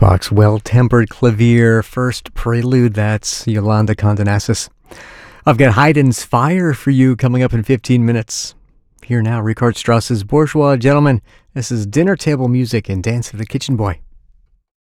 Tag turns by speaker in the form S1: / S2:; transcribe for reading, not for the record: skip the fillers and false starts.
S1: Bach's Well-Tempered Clavier, first prelude, that's Yolanda Condonasis. I've got Haydn's Fire for you coming up in 15 minutes. Here now, Richard Strauss's Bourgeois Gentleman. This is Dinner Table Music and Dance of the Kitchen Boy.